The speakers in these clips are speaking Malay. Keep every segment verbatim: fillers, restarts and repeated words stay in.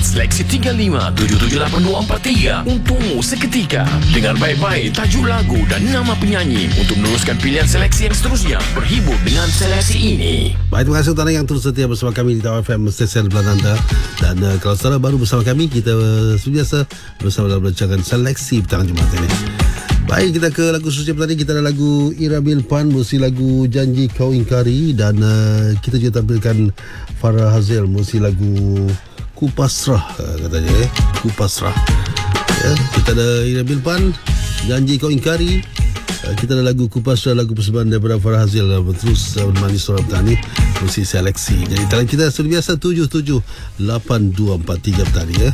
Seleksi tiga lima tujuh tujuh lapan dua empat tiga untukmu seketika. Dengar baik-baik tajuk lagu dan nama penyanyi untuk meneruskan pilihan seleksi yang seterusnya. Berhibur dengan seleksi ini. Baik, terima kasih untuk anda yang terus setia bersama kami di Tawar F M stesen belah anda. Dan uh, kalau saudara baru bersama kami, kita uh, seperti biasa bersama dalam rancangan seleksi petang Jumaat ini. Baik, kita ke lagu suci petang ini. Kita ada lagu Ira Milpan musi lagu Janji Kau Ingkari. Dan uh, kita juga tampilkan Farah Hazel musi lagu Kupasrah, uh, katanya eh. Kupasrah ya. Kita ada Ira Milpan Janji Kau Ingkari. uh, Kita ada lagu Kupasrah, lagu persembahan daripada Farah Hazel. uh, Terus uh, menemani suara petang ini musi seleksi. Jadi talian kita seperti biasa tujuh tujuh lapan dua empat tiga petang ya.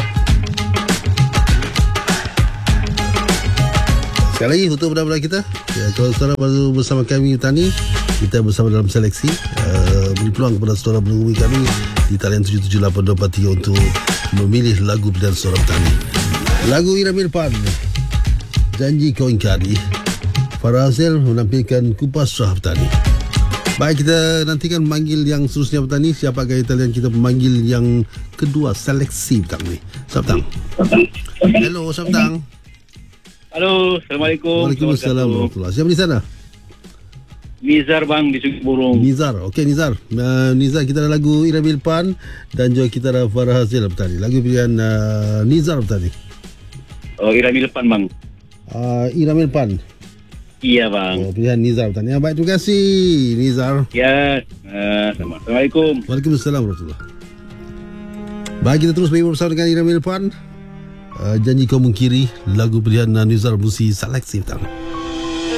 Sekali lagi untuk benar-benar kita ya, kalau saudara baru bersama kami petani, kita bersama dalam seleksi, uh, beri peluang kepada saudara menghubungi kami di talian tujuh tujuh lapan dua empat tiga untuk memilih lagu pilihan saudara petani. Lagu Ira Milpan Janji Kau Ingkari, Farah Hazel menampilkan Kupasrah petani. Baik, kita nantikan memanggil yang seterusnya petani. Siapakah talian kita memanggil yang kedua seleksi petang ni? Selamat petang. Hello, selamat petang. Halo, Assalamualaikum. Waalaikumsalam warahmatullahi. Siapa di sana? Nizar bang di Sungai Burung. Nizar, okey Nizar. Uh, Nizar, kita ada lagu Ira Milpan dan juga kita ada Farah Hazel petani. Lagu pilihan uh, Nizar petani. Oh, Ira Milpan bang. Uh, Ira Milpan. Iya bang. Oh, pilihan Nizar petani. Ya, baik, terima kasih Nizar. Ya, uh, Assalamualaikum. Waalaikumsalam warahmatullahi. Baik, kita terus bersama dengan Ira Milpan. Uh, Janji Kau Mengkiri, lagu pilihan uh, Nizar musi seleksi petang.